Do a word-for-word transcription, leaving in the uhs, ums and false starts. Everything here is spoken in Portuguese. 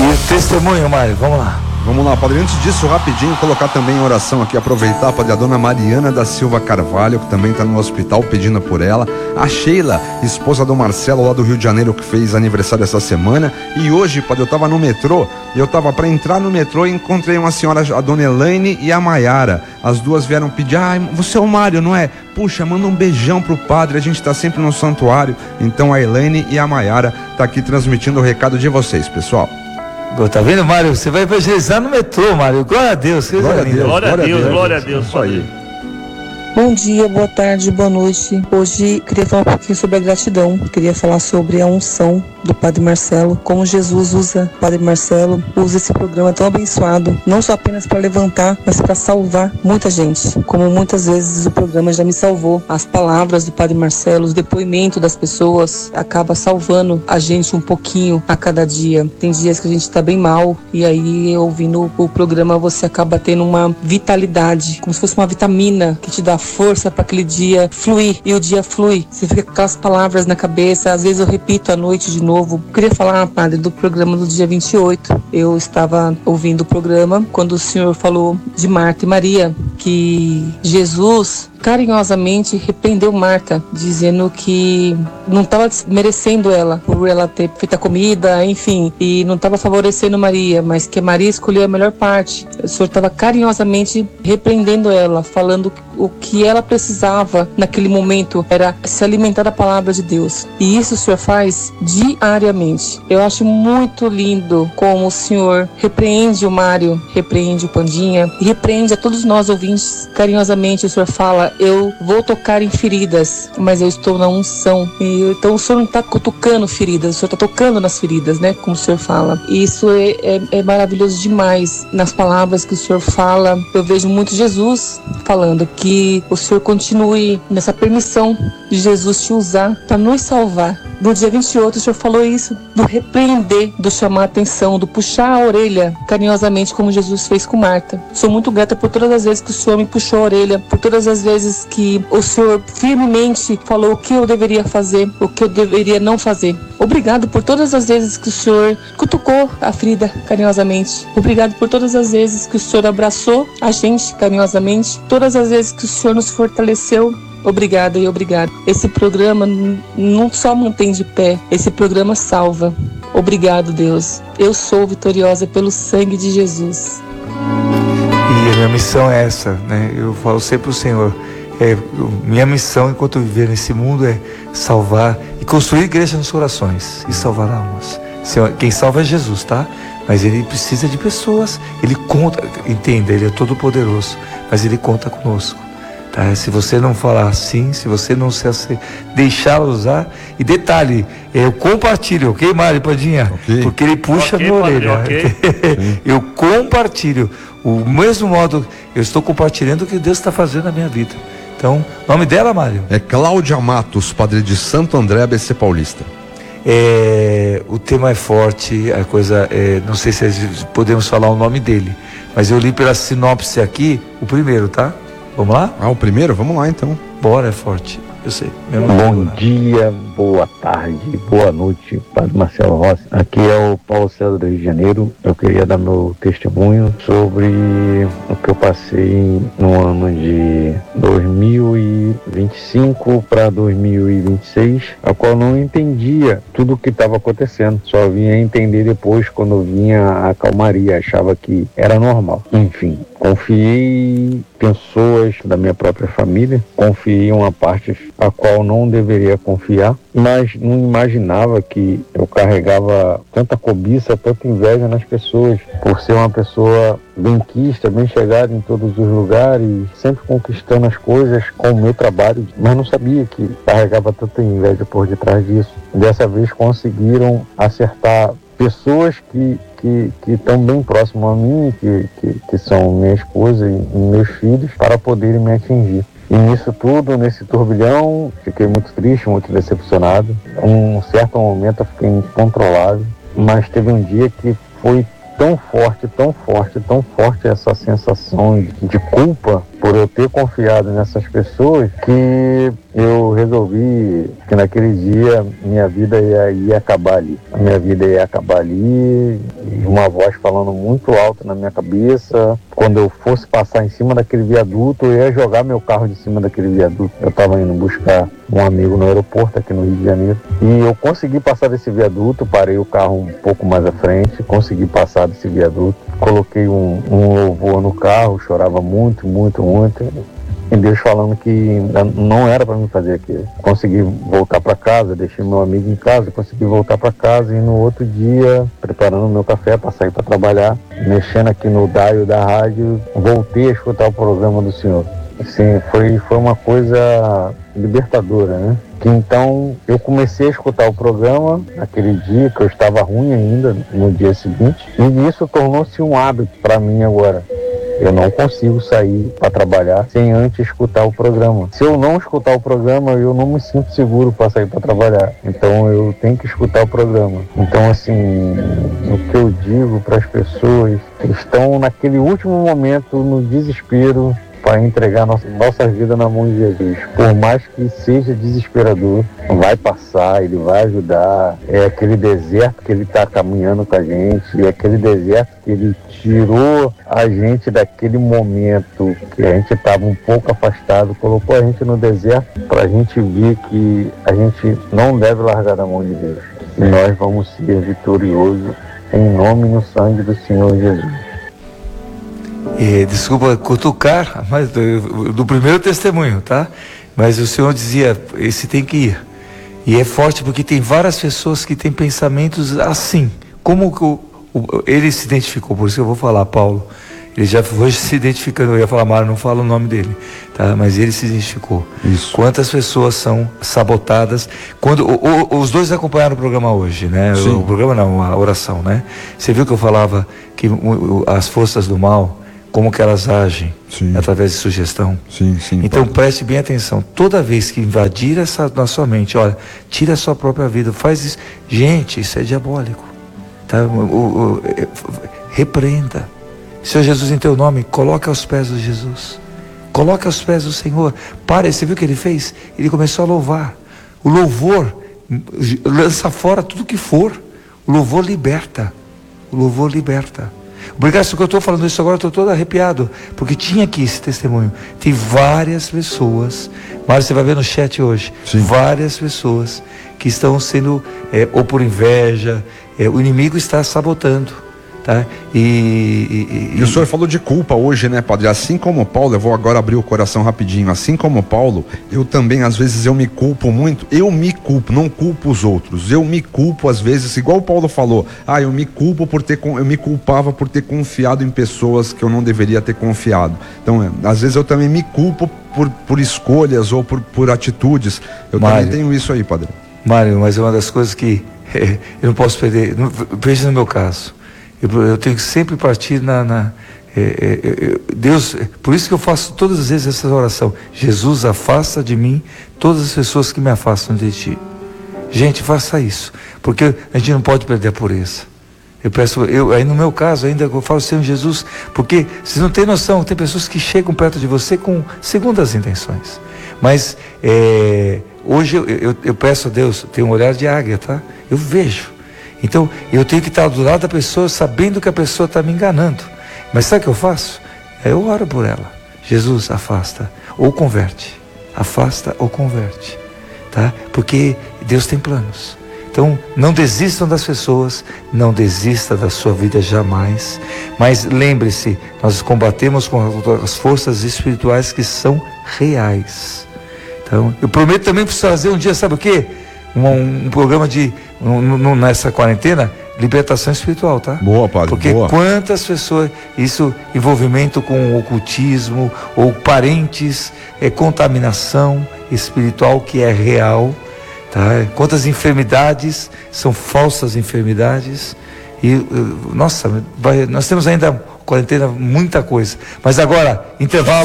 o testemunho, Mário, vamos lá. Vamos lá, padre, antes disso, rapidinho, colocar também em oração aqui, aproveitar, padre, a dona Mariana da Silva Carvalho, que também está no hospital, pedindo por ela, a Sheila, esposa do Marcelo, lá do Rio de Janeiro, que fez aniversário essa semana, e hoje, padre, eu tava no metrô, e eu tava para entrar no metrô e encontrei uma senhora, a dona Elaine e a Maiara, as duas vieram pedir, ah, você é o Mário, não é? Puxa, manda um beijão pro padre, a gente tá sempre no santuário. Então a Elaine e a Maiara tá aqui transmitindo o recado de vocês, pessoal. Tá vendo, Mário? Você vai evangelizar no metrô, Mário. Glória a Deus. Glória a Deus, glória a Deus, glória a Deus. Isso aí. Bom dia, boa tarde, boa noite. Hoje queria falar um pouquinho sobre a gratidão. Queria falar sobre a unção do Padre Marcelo, como Jesus usa o Padre Marcelo, usa esse programa tão abençoado, não só apenas para levantar, mas para salvar muita gente. Como muitas vezes o programa já me salvou. As palavras do Padre Marcelo, o depoimento das pessoas, acaba salvando a gente um pouquinho a cada dia. Tem dias que a gente está bem mal, e aí ouvindo o programa você acaba tendo uma vitalidade, como se fosse uma vitamina que te dá força para aquele dia fluir, e o dia flui. Você fica com aquelas palavras na cabeça, às vezes eu repito à noite de novo. Eu queria falar, padre, do programa do dia vinte e oito. Eu estava ouvindo o programa quando o senhor falou de Marta e Maria, que Jesus carinhosamente repreendeu Marta, dizendo que não estava merecendo ela por ela ter feito a comida, enfim, e não estava favorecendo Maria, mas que Maria escolheu a melhor parte. O senhor estava carinhosamente repreendendo ela, falando o que ela precisava naquele momento era se alimentar da palavra de Deus. E isso o senhor faz diariamente. Eu acho muito lindo como o senhor repreende o Mário, repreende o Pandinha, e repreende a todos nós ouvintes carinhosamente. O senhor fala: eu vou tocar em feridas, mas eu estou na unção. E, então o senhor não está cutucando feridas, o senhor está tocando nas feridas, né? Como o senhor fala. E isso é, é, é maravilhoso demais. Nas palavras que o senhor fala, eu vejo muito Jesus falando que o senhor continue nessa permissão de Jesus te usar para nos salvar. No dia vinte e oito o senhor falou isso, do repreender, do chamar a atenção, do puxar a orelha carinhosamente, como Jesus fez com Marta. Sou muito grata por todas as vezes que o senhor me puxou a orelha, por todas as vezes que o senhor firmemente falou o que eu deveria fazer, o que eu deveria não fazer. Obrigado por todas as vezes que o senhor cutucou a ferida carinhosamente. Obrigado por todas as vezes que o senhor abraçou a gente carinhosamente, todas as vezes que o senhor nos fortaleceu. Obrigada e obrigado. Esse programa não só mantém de pé, esse programa salva. Obrigado, Deus. Eu sou vitoriosa pelo sangue de Jesus. E a minha missão é essa, né? Eu falo sempre pro Senhor, é, minha missão enquanto eu viver nesse mundo é salvar e construir igreja nos corações e salvar almas. Quem salva é Jesus, tá? Mas ele precisa de pessoas. Ele conta, entenda, ele é todo poderoso, mas ele conta conosco. Tá? Se você não falar assim, se você não se deixá-lo usar, e detalhe, eu compartilho, ok, Mário Pandinha? Okay. Porque ele puxa okay, a minha orelha. Okay. Eu compartilho. O mesmo modo, eu estou compartilhando o que Deus está fazendo na minha vida. Então, nome dela, Mário? É Cláudia Matos, padre de Santo André, A B C Paulista. É, o tema é forte, a coisa, é, não sei se podemos falar o nome dele, mas eu li pela sinopse aqui, o primeiro, tá? Vamos lá? Ah, o primeiro? Vamos lá então. Bora, é forte. Eu sei. Bom dia, boa tarde, boa noite, Padre Marcelo Rossi. Aqui é o Paulo César do Rio de Janeiro. Eu queria dar meu testemunho sobre o que eu passei no ano de dois mil e vinte e cinco para dois mil e vinte e seis, a qual não entendia tudo o que estava acontecendo. Só vinha entender depois, quando vinha a calmaria, achava que era normal. Enfim, confiei pessoas da minha própria família, confiei uma parte a qual não deveria confiar, mas não imaginava que eu carregava tanta cobiça, tanta inveja nas pessoas, por ser uma pessoa benquista, bem chegada em todos os lugares, sempre conquistando as coisas com o meu trabalho, mas não sabia que carregava tanta inveja por detrás disso. Dessa vez conseguiram acertar pessoas que que estão bem próximo a mim, que, que, que são minha esposa e, e meus filhos, para poderem me atingir. E nisso tudo, nesse turbilhão, fiquei muito triste, muito decepcionado. Um certo momento eu fiquei incontrolável, mas teve um dia que foi tão forte, tão forte, tão forte essa sensação de, de culpa por eu ter confiado nessas pessoas, que eu resolvi que naquele dia minha vida ia, ia acabar ali. A minha vida ia acabar ali, e uma voz falando muito alto na minha cabeça. Quando eu fosse passar em cima daquele viaduto, eu ia jogar meu carro de cima daquele viaduto. Eu estava indo buscar um amigo no aeroporto aqui no Rio de Janeiro, e eu consegui passar desse viaduto, parei o carro um pouco mais à frente, consegui passar desse viaduto, coloquei um, um louvor no carro, chorava muito, muito, muito, e Deus falando que não era para mim fazer aquilo. Consegui voltar para casa, deixei meu amigo em casa, consegui voltar para casa, e no outro dia, preparando meu café para sair para trabalhar, mexendo aqui no dial da rádio, voltei a escutar o programa do Senhor. Assim, foi, foi uma coisa libertadora, né? Que então eu comecei a escutar o programa naquele dia, que eu estava ruim ainda, no dia seguinte, e isso tornou-se um hábito para mim agora. Eu não consigo sair para trabalhar sem antes escutar o programa. Se eu não escutar o programa, eu não me sinto seguro para sair para trabalhar. Então eu tenho que escutar o programa. Então, assim, o que eu digo para as pessoas que estão naquele último momento, no desespero, para entregar nossa, nossa vida na mão de Jesus. Por mais que seja desesperador, vai passar, Ele vai ajudar. É aquele deserto que Ele está caminhando com a gente, é aquele deserto que Ele tirou a gente daquele momento que a gente estava um pouco afastado, colocou a gente no deserto para a gente ver que a gente não deve largar da mão de Deus. E nós vamos ser vitoriosos em nome e no sangue do Senhor Jesus. É, desculpa cutucar, mas do, do primeiro testemunho, tá? Mas o Senhor dizia, esse tem que ir. E é forte porque tem várias pessoas que têm pensamentos assim. Como que o, o, ele se identificou, por isso que eu vou falar, Paulo. Ele já foi se identificando, eu ia falar, Mário, não fala o nome dele, tá? Mas ele se identificou. Isso. Quantas pessoas são sabotadas? Quando o, o, os dois acompanharam o programa hoje, né? O, o programa não, a oração, né? Você viu que eu falava que o, as forças do mal, como que elas agem, sim, através de sugestão. Sim, sim, então pode. Preste bem atenção. Toda vez que invadir essa na sua mente, olha, tira a sua própria vida, faz isso. Gente, isso é diabólico. Tá? O, o, o, repreenda. Senhor Jesus, em teu nome, coloca aos pés de Jesus. Coloca aos pés do Senhor. Para, você viu o que ele fez? Ele começou a louvar. O louvor lança fora tudo que for. O louvor liberta. O louvor liberta. Obrigado, que eu estou falando isso agora, eu estou todo arrepiado, porque tinha aqui esse testemunho. Tem várias pessoas, Mário, você vai ver no chat hoje, sim, várias pessoas que estão sendo, é, ou por inveja, é, o inimigo está sabotando. Tá? E, e, e o senhor falou de culpa hoje, né, padre? Assim como Paulo, eu vou agora abrir o coração rapidinho. Assim como Paulo, eu também, às vezes, eu me culpo muito. Eu me culpo, não culpo os outros. Eu me culpo, às vezes, igual o Paulo falou. Ah, eu me culpo por ter, eu me culpava por ter confiado em pessoas que eu não deveria ter confiado. Então, às vezes, eu também me culpo por, por escolhas ou por, por atitudes. Eu Mário, também tenho isso aí, padre. Mário, mas é uma das coisas que é, eu não posso perder. Não, veja no meu caso. Eu, eu tenho que sempre partir na... na é, é, Deus, por isso que eu faço todas as vezes essa oração. Jesus, afasta de mim todas as pessoas que me afastam de ti. Gente, faça isso, porque a gente não pode perder a pureza. Eu peço, eu, aí no meu caso ainda eu falo, Senhor Jesus, porque vocês não têm noção, tem pessoas que chegam perto de você com segundas intenções. Mas é, hoje eu, eu, eu peço a Deus, tem um olhar de águia, tá? Eu vejo. Então, eu tenho que estar do lado da pessoa, sabendo que a pessoa está me enganando. Mas sabe o que eu faço? Eu oro por ela. Jesus, afasta ou converte. Afasta ou converte. Tá? Porque Deus tem planos. Então, não desistam das pessoas, não desista da sua vida jamais. Mas lembre-se, nós combatemos com as forças espirituais que são reais. Então, eu prometo também fazer um dia, sabe o quê? Um, um programa de, um, nessa quarentena, libertação espiritual, tá? Boa, padre, porque boa. Quantas pessoas, isso, envolvimento com o ocultismo, ou parentes, é contaminação espiritual que é real, tá? Quantas enfermidades são falsas enfermidades, e, nossa, vai, nós temos ainda quarentena, muita coisa, mas agora, intervalo.